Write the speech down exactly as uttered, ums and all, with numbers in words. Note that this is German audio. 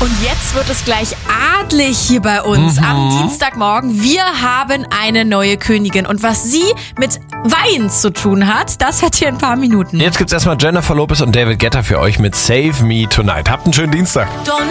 Und jetzt wird es gleich adlig hier bei uns mhm. am Dienstagmorgen. Wir haben eine neue Königin. Und was sie mit Wein zu tun hat, das hört ihr in ein paar Minuten. Jetzt gibt's erstmal Jennifer Lopez und David Guetta für euch mit Save Me Tonight. Habt einen schönen Dienstag. Don't